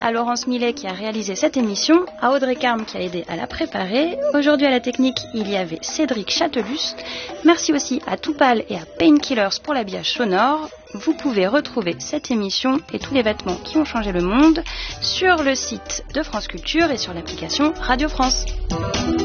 à Laurence Millet qui a réalisé cette émission, à Audrey Carme qui a aidé à la préparer. Aujourd'hui à la technique, il y avait Cédric Châtelus. Merci aussi à Toupal et à Painkillers pour l'habillage sonore. Vous pouvez retrouver cette émission et tous les vêtements qui ont changé le monde sur le site de France Culture et sur l'application Radio France.